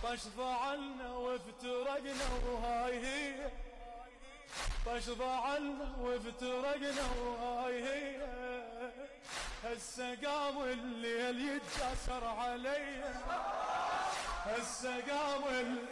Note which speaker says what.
Speaker 1: طش ضعلنا وافترقنا وهاي هي، طش ضعلنا وافترقنا وهاي هي. هسه قام الليل يتجاسر علي، هسه قام